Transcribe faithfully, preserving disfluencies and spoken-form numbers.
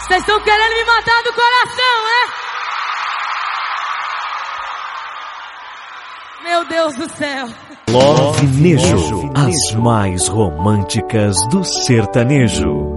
Vocês estão querendo me matar do coração, é? Meu Deus do céu. Love Nejo, as mais românticas do sertanejo.